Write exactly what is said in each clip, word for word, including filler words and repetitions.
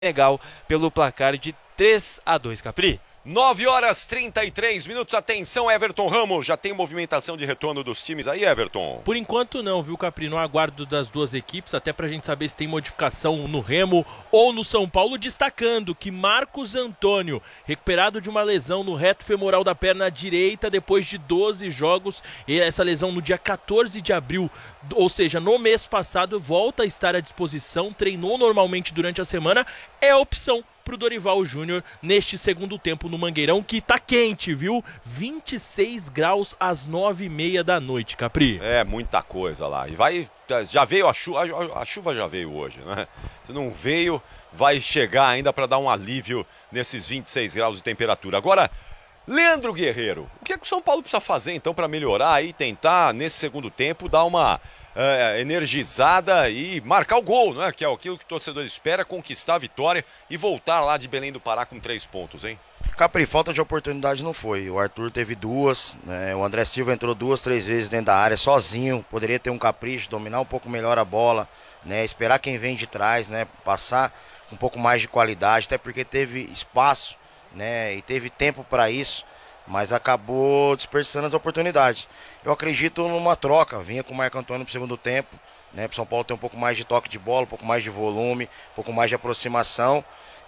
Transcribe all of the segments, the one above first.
Senegal pelo placar de três a dois, Capri. nove horas e trinta e três minutos, atenção Everton Ramos, já tem movimentação de retorno dos times aí, Everton? Por enquanto não, viu, Capri? No aguardo das duas equipes, até pra gente saber se tem modificação no Remo ou no São Paulo, destacando que Marcos Antônio, recuperado de uma lesão no reto femoral da perna direita depois de doze jogos, e essa lesão no dia quatorze de abril, ou seja, no mês passado, volta a estar à disposição, treinou normalmente durante a semana, é opção pro Dorival Júnior neste segundo tempo no Mangueirão, que tá quente, viu? vinte e seis graus às nove e meia da noite, Capri. É, muita coisa lá. E vai, já veio a chuva, a chuva já veio hoje, né? Se não veio, vai chegar ainda para dar um alívio nesses vinte e seis graus de temperatura. Agora, Leandro Guerreiro, o que é que o São Paulo precisa fazer então para melhorar e tentar, nesse segundo tempo, dar uma é, energizada e marcar o gol, né? Que é aquilo que o torcedor espera, conquistar a vitória e voltar lá de Belém do Pará com três pontos, hein? Capri, falta de oportunidade não foi. O Arthur teve duas, né? O André Silva entrou duas, três vezes dentro da área sozinho. Poderia ter um capricho, dominar um pouco melhor a bola, né? Esperar quem vem de trás, né? Passar com um pouco mais de qualidade, até porque teve espaço, né? E teve tempo para isso, mas acabou dispersando as oportunidades. Eu acredito numa troca, vinha com o Marco Antônio pro segundo tempo, né? Pro São Paulo ter um pouco mais de toque de bola, um pouco mais de volume, um pouco mais de aproximação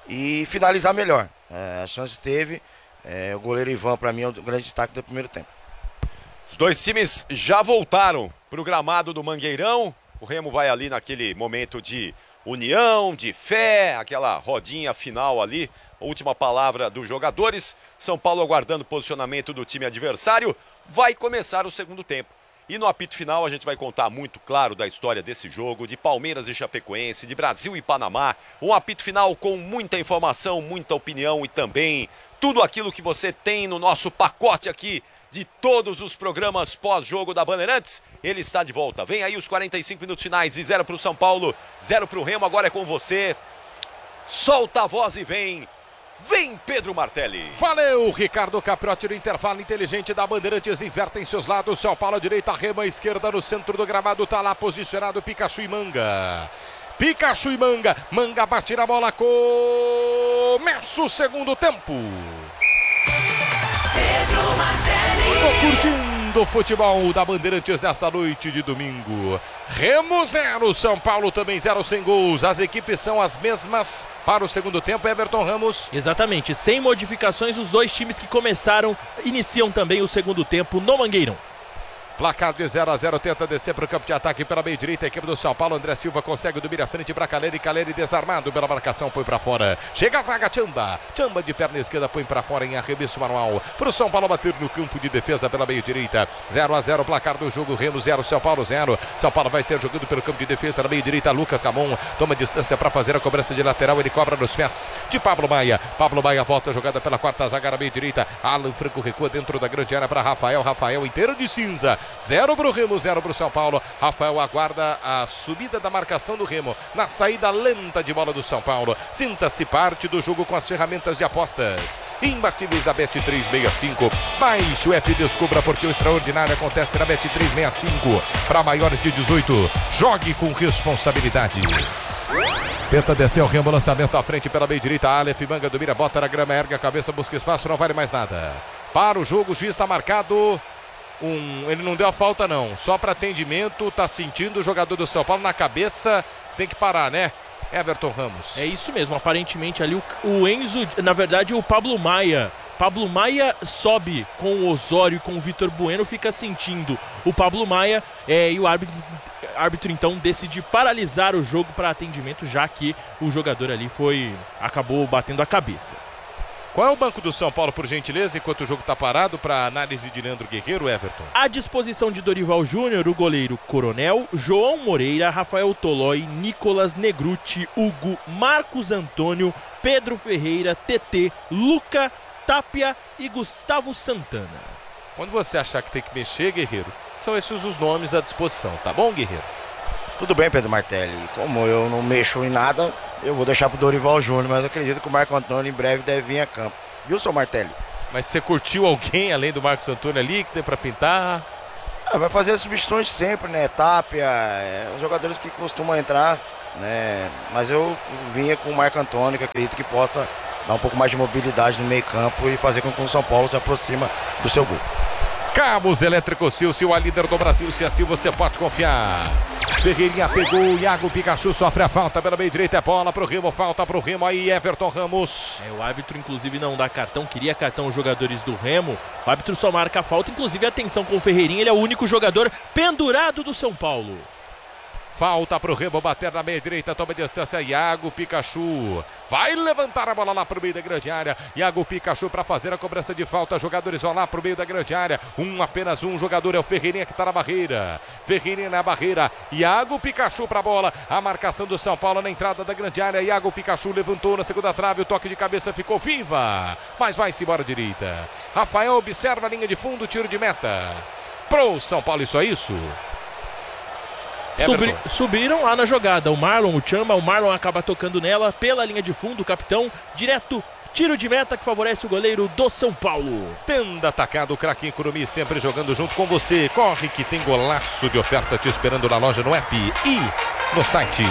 e finalizar melhor. É, a chance teve, é, o goleiro Ivan para mim é o grande destaque do primeiro tempo. Os dois times já voltaram pro gramado do Mangueirão, o Remo vai ali naquele momento de união, de fé, aquela rodinha final ali, última palavra dos jogadores. São Paulo aguardando o posicionamento do time adversário, vai começar o segundo tempo. E no apito final a gente vai contar muito claro da história desse jogo, de Palmeiras e Chapecoense, de Brasil e Panamá. Um apito final com muita informação, muita opinião e também tudo aquilo que você tem no nosso pacote aqui de todos os programas pós-jogo da Bandeirantes. Ele está de volta. Vem aí os quarenta e cinco minutos finais de zero para o São Paulo, zero para o Remo. Agora é com você. Solta a voz e vem. Vem, Pedro Martelli. Valeu, Ricardo Capriotti no intervalo inteligente da Bandeirantes. Inverte em seus lados. São Paulo à direita, Remo à esquerda no centro do gramado. Tá lá posicionado Pikachu e Manga. Pikachu e Manga. Manga bate na bola. Começa o segundo tempo. Pedro Martelli. Tô curtindo o futebol da Bandeirantes nessa noite de domingo. Remo zero, São Paulo também zero, sem gols. As equipes são as mesmas para o segundo tempo. Everton Ramos. Exatamente, sem modificações, os dois times que começaram iniciam também o segundo tempo no Mangueirão. Placar de zero a zero, tenta descer para o campo de ataque pela meio direita, a equipe do São Paulo. André Silva consegue o domínio à frente para Caleri, Caleri desarmado pela marcação, põe para fora. Chega a zaga, Tchamba, Tchamba de perna esquerda, põe para fora em arremesso manual. Para o São Paulo bater no campo de defesa pela meio direita. zero a zero, placar do jogo, Remo zero, São Paulo zero. São Paulo vai ser jogando pelo campo de defesa na meio direita, Lucas Ramon toma distância para fazer a cobrança de lateral, ele cobra nos pés de Pablo Maia. Pablo Maia volta a jogada pela quarta zaga na meio direita. Alan Franco recua dentro da grande área para Rafael, Rafael inteiro de cinza. zero para o Remo, zero para o São Paulo. Rafael aguarda a subida da marcação do Remo na saída lenta de bola do São Paulo. Sinta-se parte do jogo com as ferramentas de apostas imbatíveis da Bet trezentos e sessenta e cinco. Baixe o app e descubra porque o extraordinário acontece na Bet trezentos e sessenta e cinco. Para maiores de dezoito, jogue com responsabilidade. Tenta descer o Remo, lançamento à frente pela meia direita. Aleph Manga domina, bota na grama, ergue a cabeça, busca espaço, não vale mais nada. Para o jogo, o juiz está marcado. Um, ele não deu a falta não, só para atendimento, tá sentindo o jogador do São Paulo na cabeça, tem que parar, né? Everton Ramos. É isso mesmo, aparentemente ali o, o Enzo, na verdade o Pablo Maia, Pablo Maia sobe com o Osório e com o Vitor Bueno, fica sentindo o Pablo Maia é, e o árbitro, árbitro então decide paralisar o jogo para atendimento, já que o jogador ali foi, acabou batendo a cabeça. Qual é o banco do São Paulo, por gentileza, enquanto o jogo está parado, para análise de Leandro Guerreiro, Everton? À disposição de Dorival Júnior, o goleiro Coronel, João Moreira, Rafael Tolói, Nicolas Negruti, Hugo, Marcos Antônio, Pedro Ferreira, T T, Luca, Tapia e Gustavo Santana. Quando você achar que tem que mexer, Guerreiro, são esses os nomes à disposição, tá bom, Guerreiro? Tudo bem, Pedro Martelli. Como eu não mexo em nada, eu vou deixar pro Dorival Júnior, mas acredito que o Marco Antônio em breve deve vir a campo. Viu, seu Martelli? Mas você curtiu alguém além do Marcos Antônio ali que tem pra pintar? Ah, vai fazer as substituições sempre, né? Tapia, é, os jogadores que costumam entrar né? Mas eu vinha com o Marco Antônio, que acredito que possa dar um pouco mais de mobilidade no meio campo e fazer com que o São Paulo se aproxima do seu gol. Cabos Elétricos Silvio, a líder do Brasil, se assim você pode confiar. Ferreirinha pegou, Iago Pikachu sofre a falta pela meia direita, é bola pro Remo, falta pro Remo aí, Everton Ramos. É, o árbitro inclusive não dá cartão, queria cartão aos jogadores do Remo, o árbitro só marca a falta, inclusive atenção com o Ferreirinha, ele é o único jogador pendurado do São Paulo. Falta pro Remo bater na meia direita, toma distância, Iago Pikachu. Vai levantar a bola lá pro meio da grande área. Iago Pikachu para fazer a cobrança de falta. Jogadores vão lá pro meio da grande área. Um, apenas um jogador é o Ferreirinha que tá na barreira. Ferreirinha na barreira. Iago Pikachu pra bola. A marcação do São Paulo na entrada da grande área. Iago Pikachu levantou na segunda trave. O toque de cabeça ficou viva. Mas vai-se embora à direita. Rafael observa a linha de fundo, tiro de meta. Pro São Paulo, isso é isso. Subi, subiram lá na jogada, o Marlon, o Chamba, o Marlon acaba tocando nela pela linha de fundo, o capitão, direto, tiro de meta que favorece o goleiro do São Paulo. Tenda atacado, o craque Curumi sempre jogando junto com você. Corre que tem golaço de oferta te esperando na loja, no app e no site.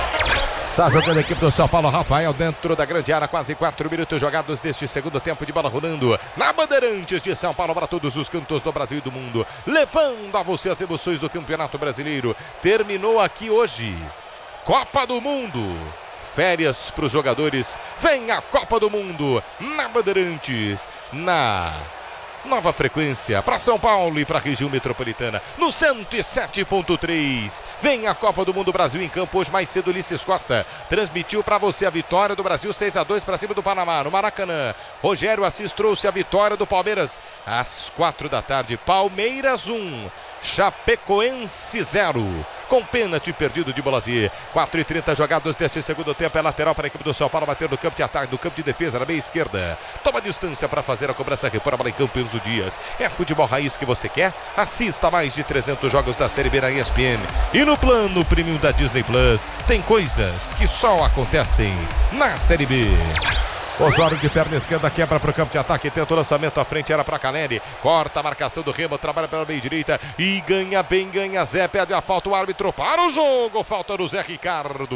Está jogando a equipe do São Paulo, Rafael dentro da grande área, quase quatro minutos jogados deste segundo tempo de bola rolando na Bandeirantes de São Paulo para todos os cantos do Brasil e do mundo, levando a você as emoções do Campeonato Brasileiro. Terminou aqui hoje, Copa do Mundo. Férias para os jogadores, vem a Copa do Mundo na Bandeirantes, na nova frequência para São Paulo e para a região metropolitana no cento e sete ponto três. Vem a Copa do Mundo, Brasil em campo. Hoje mais cedo Ulisses Costa transmitiu para você a vitória do Brasil seis a dois para cima do Panamá no Maracanã. Rogério Assis trouxe a vitória do Palmeiras às quatro da tarde. Palmeiras um, Chapecoense zero, com pênalti perdido de Bolazzi. Quatro e trinta jogados deste segundo tempo. É lateral para a equipe do São Paulo bater no campo de ataque, do campo de defesa na meia esquerda. Toma distância para fazer a cobrança, repor a bola em campo. Enzo Dias. É futebol raiz que você quer? Assista mais de trezentos jogos da Série B na E S P N. E no plano premium da Disney Plus, tem coisas que só acontecem na Série B. Osório de perna esquerda, quebra para o campo de ataque, tenta o lançamento à frente, era para Caleri, corta a marcação do Remo, trabalha pela meia direita e ganha bem, ganha Zé, pede a falta, o árbitro para o jogo, falta do Zé Ricardo.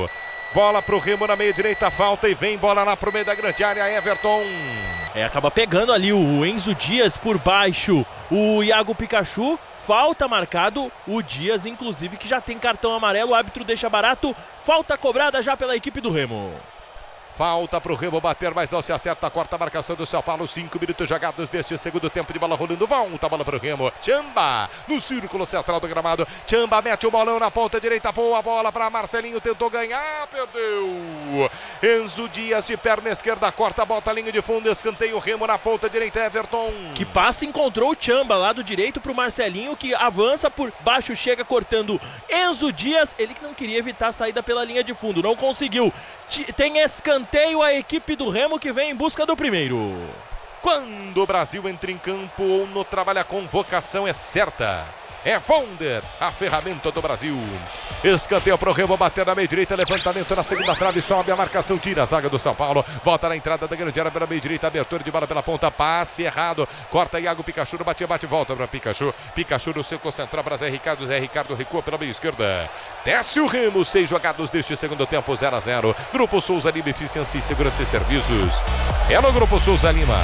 Bola para o Remo na meia direita, falta e vem bola lá para o meio da grande área, Everton. É, acaba pegando ali o Enzo Dias por baixo, o Iago Pikachu, falta marcado, o Dias inclusive que já tem cartão amarelo, o árbitro deixa barato, falta cobrada já pela equipe do Remo. Falta para o Remo bater, mas não se acerta. Corta a marcação do São Paulo. Cinco minutos jogados deste segundo tempo de bola rolando. Volta a bola para o Remo. Chamba no círculo central do gramado. Chamba mete o bolão na ponta direita. Boa bola para Marcelinho. Tentou ganhar. Perdeu. Enzo Dias de perna esquerda. Corta, bota a linha de fundo. Escanteio. Remo na ponta direita. Everton. Que passe encontrou o Chamba lado direito para o Marcelinho, que avança por baixo. Chega cortando Enzo Dias. Ele que não queria evitar a saída pela linha de fundo. Não conseguiu. Tem escanteio a equipe do Remo que vem em busca do primeiro. Quando o Brasil entra em campo ou no trabalho, a convocação é certa. É Vonder, a ferramenta do Brasil. Escanteio pro Remo, bater na meia direita, levantamento na segunda trave, sobe a marcação, tira a zaga do São Paulo, volta na entrada da grande área pela meia direita, abertura de bola pela ponta, passe errado, corta Iago Pikachu, no bate, bate, volta para Pikachu, Pikachu no círculo central para Zé Ricardo, Zé Ricardo recua pela meia esquerda, desce o Remo, seis jogados deste segundo tempo, zero a zero, Grupo Souza Lima, Eficiência e Segurança e Serviços, é no Grupo Souza Lima.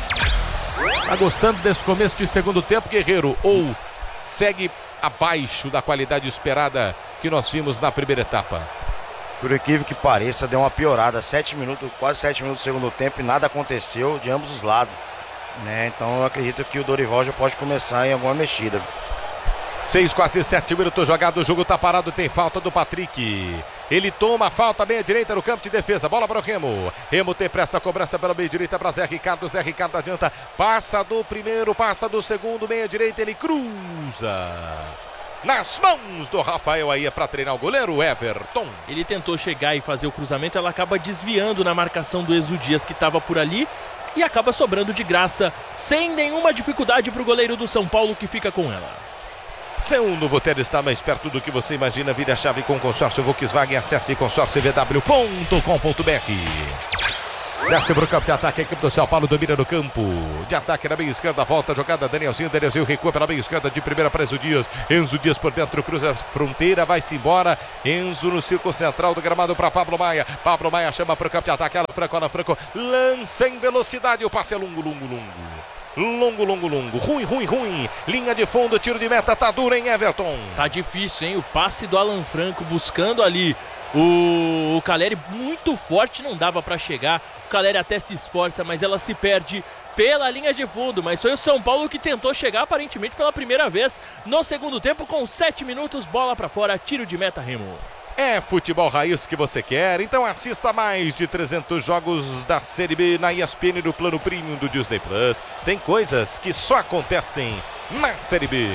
Tá gostando desse começo de segundo tempo, Guerreiro, ou segue abaixo da qualidade esperada que nós vimos na primeira etapa? Por incrível que pareça, deu uma piorada. Sete minutos, quase sete minutos do segundo tempo e nada aconteceu de ambos os lados, né? Então eu acredito que o Dorival já pode começar em alguma mexida. Seis, quase sete minutos jogado, o jogo tá parado, tem falta do Patrick. Ele toma a falta, meia direita no campo de defesa, bola para o Remo. Remo tem pressa, cobrança pela meia direita para Zé Ricardo, Zé Ricardo adianta, passa do primeiro, passa do segundo, meia direita, ele cruza. Nas mãos do Rafael, aí é para treinar o goleiro Everton. Ele tentou chegar e fazer o cruzamento, ela acaba desviando na marcação do Enzo Dias que estava por ali e acaba sobrando de graça, sem nenhuma dificuldade para o goleiro do São Paulo que fica com ela. Seu novo hotel está mais perto do que você imagina. Vire a chave com o consórcio Volkswagen. Acesse consórcio v w ponto com ponto b r. Desce pro campo de ataque, a equipe do São Paulo domina no campo. De ataque na meia esquerda, volta a jogada, Danielzinho, Danielzinho recua pela meia esquerda de primeira para Enzo Dias. Enzo Dias por dentro, cruza a fronteira, vai-se embora. Enzo no círculo central do gramado para Pablo Maia. Pablo Maia chama pro campo de ataque, Alan Franco, Alan Franco lança em velocidade, o passe é longo, longo, longo. Longo, longo, longo, ruim, ruim, ruim. Linha de fundo, tiro de meta, tá duro, hein, Everton? Tá difícil, hein? O passe do Alan Franco buscando ali o, o Caleri muito forte, não dava pra chegar. O Caleri até se esforça, mas ela se perde pela linha de fundo. Mas foi o São Paulo que tentou chegar aparentemente pela primeira vez no segundo tempo, com sete minutos, bola pra fora, tiro de meta, Remo. É futebol raiz que você quer? Então assista mais de trezentos jogos da Série B na E S P N do plano premium do Disney Plus. Tem coisas que só acontecem na Série B.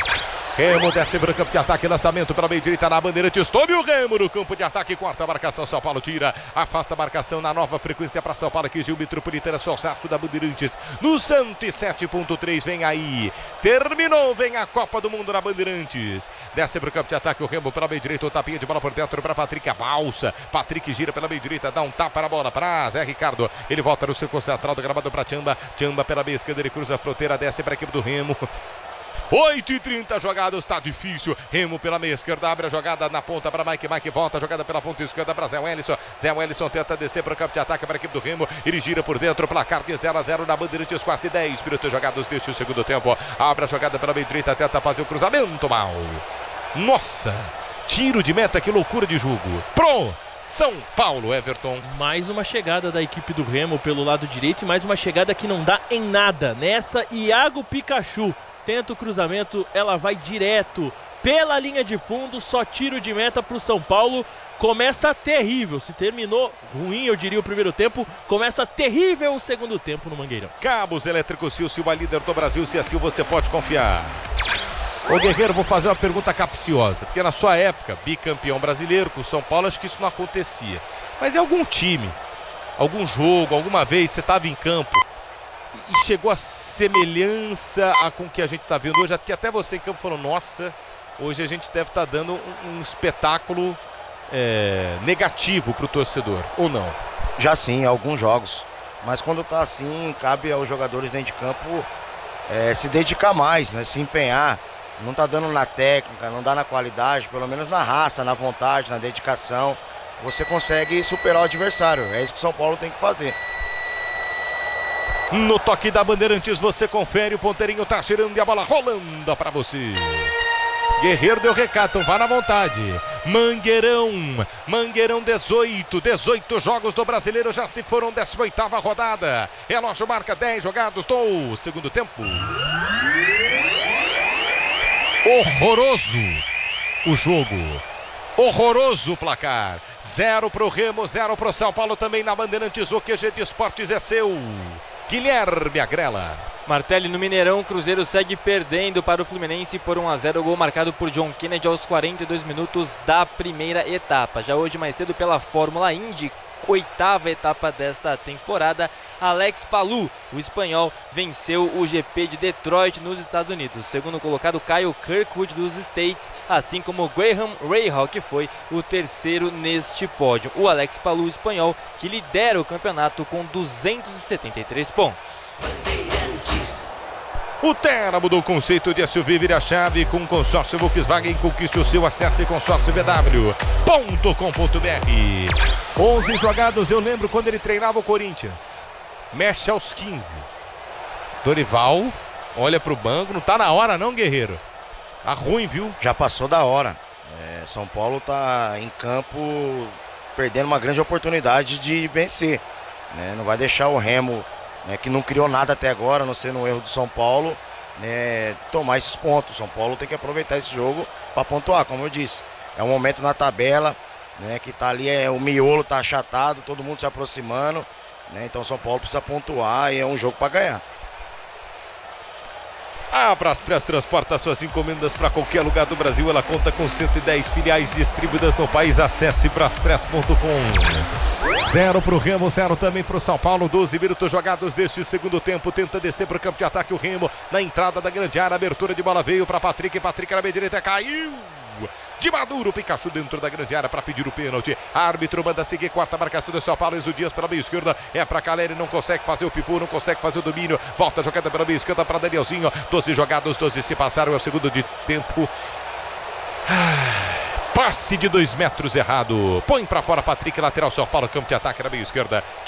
Remo desce para o campo de ataque, lançamento pela meia direita na Bandeirantes. Tome o Remo no campo de ataque, corta a marcação, São Paulo tira, afasta a marcação na nova frequência para São Paulo, aqui Gil Metropolitana, sucesso da Bandeirantes. No cento e sete ponto três, vem aí, terminou, vem a Copa do Mundo na Bandeirantes. Desce para o campo de ataque, o Remo pela meia direita, o tapinha de bola por dentro para Patrick, a balsa. Patrick gira pela meia direita, dá um tapa na bola para Zé Ricardo. Ele volta no círculo central do gramado para Tchamba. Tchamba pela meia esquerda, ele cruza a fronteira, desce para a equipe do Remo. oito e trinta jogadas, está difícil. Remo pela meia esquerda, abre a jogada na ponta para Mike. Mike volta, jogada pela ponta esquerda para Zé Wellison. Zé Wellison tenta descer para o campo de ataque para a equipe do Remo. Ele gira por dentro, placar de zero a zero na Bandeirantes, quase dez minutos jogados deste segundo tempo. Abre a jogada pela meia direita, tenta fazer o cruzamento mal. Nossa, tiro de meta, que loucura de jogo. Pro São Paulo, Everton. Mais uma chegada da equipe do Remo pelo lado direito e mais uma chegada que não dá em nada. Nessa, Iago Pikachu tenta o cruzamento, ela vai direto pela linha de fundo, só tiro de meta para o São Paulo. Começa terrível, se terminou ruim, eu diria, o primeiro tempo, começa terrível o segundo tempo no Mangueirão. Cabos Elétricos Sil, Silva, líder do Brasil, se assim você pode confiar. Ô Guerreiro, vou fazer uma pergunta capciosa, porque na sua época, bicampeão brasileiro com o São Paulo, acho que isso não acontecia. Mas é algum time, algum jogo, alguma vez você estava em campo e chegou a semelhança a com o que a gente está vendo hoje, que até você em campo falou, nossa, hoje a gente deve estar tá dando um, um espetáculo é, negativo para o torcedor, ou não? Já sim, alguns jogos. Mas quando tá assim, cabe aos jogadores dentro de campo é, se dedicar mais, né, se empenhar. Não tá dando na técnica, não dá na qualidade, pelo menos na raça, na vontade, na dedicação. Você consegue superar o adversário. É isso que o São Paulo tem que fazer. No toque da Bandeirantes você confere, o ponteirinho tá girando e a bola rolando para você. Guerreiro deu recado, então vá na vontade. Mangueirão, Mangueirão dezoito, dezoito jogos do Brasileiro já se foram, décima oitava rodada. Relógio marca dez jogados do segundo tempo. Horroroso o jogo. Horroroso o placar. Zero pro Remo, zero pro São Paulo também na Bandeirantes. O Q G de Esportes é seu. Guilherme Agrela. Martelli no Mineirão, Cruzeiro segue perdendo para o Fluminense por um a zero, gol marcado por John Kennedy aos quarenta e dois minutos da primeira etapa. Já hoje mais cedo pela Fórmula Indy, oitava etapa desta temporada, Alex Palou, o espanhol, venceu o G P de Detroit nos Estados Unidos. Segundo colocado, Kyle Kirkwood dos States, assim como Graham Rahal, que foi o terceiro neste pódio. O Alex Palou, espanhol, que lidera o campeonato com duzentos e setenta e três pontos. O Terra mudou o conceito de S U V, vira a chave com o consórcio Volkswagen, conquiste o seu, acesso em consórcio b w ponto com ponto b r. onze jogados, eu lembro quando ele treinava o Corinthians. Mexe aos quinze. Dorival olha pro banco, não tá na hora não, Guerreiro. Tá ruim, viu? Já passou da hora. É, São Paulo tá em campo perdendo uma grande oportunidade de vencer, né? Não vai deixar o Remo, né, que não criou nada até agora, a não ser no erro do São Paulo, né, tomar esses pontos. São Paulo tem que aproveitar esse jogo para pontuar, como eu disse. É um momento na tabela, né, que tá ali, é, o miolo tá achatado, todo mundo se aproximando, né, então São Paulo precisa pontuar e é um jogo para ganhar. A Braspress transporta suas encomendas para qualquer lugar do Brasil. Ela conta com cento e dez filiais distribuídas no país. Acesse braspress ponto com. Zero para o Remo, zero também para o São Paulo. doze minutos jogados deste segundo tempo. Tenta descer para o campo de ataque o Remo. Na entrada da grande área, abertura de bola veio para Patrick. Patrick na meia direita, caiu. de Maduro. Pikachu dentro da grande área para pedir o pênalti. Árbitro manda seguir, quarta marcação do São Paulo. Enzo Dias pela meia esquerda, é para Caleri, não consegue fazer o pivô, não consegue fazer o domínio. Volta a jogada pela meia esquerda para Danielzinho. doze jogados, doze se passaram, é o segundo de tempo. Passe de dois metros errado. Põe para fora Patrick, lateral São Paulo, campo de ataque na meia esquerda.